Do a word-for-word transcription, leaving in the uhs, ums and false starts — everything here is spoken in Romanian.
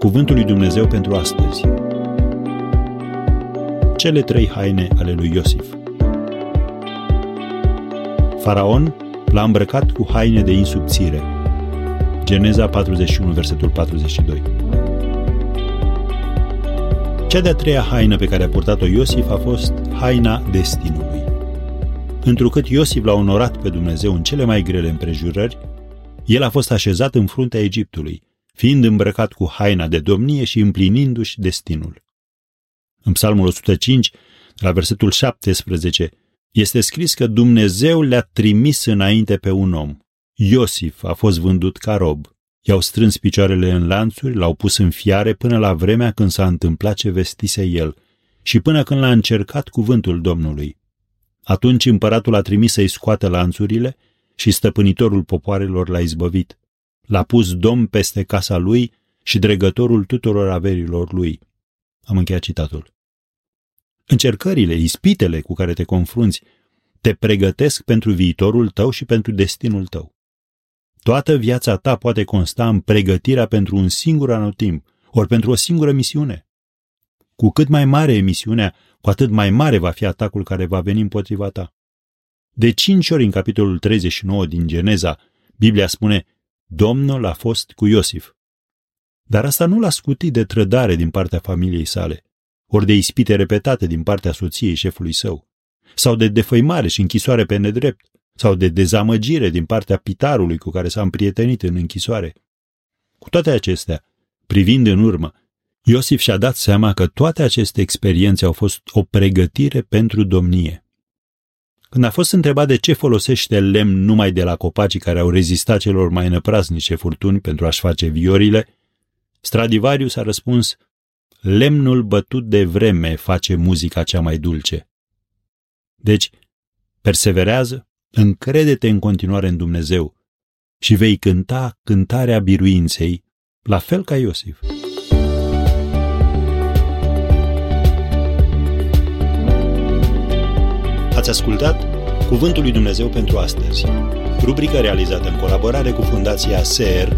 Cuvântul lui Dumnezeu pentru astăzi. Cele trei haine ale lui Iosif. Faraon l-a îmbrăcat cu haine de insubțire. Geneza patruzeci și unu, versetul patruzeci și doi. Cea de-a treia haină pe care a purtat-o Iosif a fost haina destinului. Întrucât Iosif l-a onorat pe Dumnezeu în cele mai grele împrejurări, el a fost așezat în fruntea Egiptului, fiind îmbrăcat cu haina de domnie și împlinindu-și destinul. În Psalmul o sută cinci, la versetul șaptesprezece, este scris că Dumnezeu le-a trimis înainte pe un om. Iosif a fost vândut ca rob. I-au strâns picioarele în lanțuri, l-au pus în fiare până la vremea când s-a întâmplat ce vestise el și până când l-a încercat cuvântul Domnului. Atunci împăratul a trimis să-i scoată lanțurile și stăpânitorul popoarelor l-a izbăvit. L-a pus domn peste casa lui și dregătorul tuturor averilor lui. Am încheiat citatul. Încercările, ispitele cu care te confrunți te pregătesc pentru viitorul tău și pentru destinul tău. Toată viața ta poate consta în pregătirea pentru un singur anotimp, ori pentru o singură misiune. Cu cât mai mare e misiunea, cu atât mai mare va fi atacul care va veni împotriva ta. De cinci ori în capitolul treizeci și nouă din Geneza, Biblia spune: Domnul a fost cu Iosif. Dar asta nu l-a scutit de trădare din partea familiei sale, ori de ispite repetate din partea soției șefului său, sau de defăimare și închisoare pe nedrept, sau de dezamăgire din partea pitarului cu care s-a împrietenit în închisoare. Cu toate acestea, privind în urmă, Iosif și-a dat seama că toate aceste experiențe au fost o pregătire pentru domnie. Când a fost întrebat de ce folosește lemn numai de la copacii care au rezistat celor mai năpraznice furtuni pentru a-și face viorile, Stradivarius a răspuns: lemnul bătut de vreme face muzica cea mai dulce. Deci, perseverează, încrede-te în continuare în Dumnezeu și vei cânta cântarea biruinței, la fel ca Iosif. Ați ascultat Cuvântul lui Dumnezeu pentru astăzi, rubrică realizată în colaborare cu Fundația S E R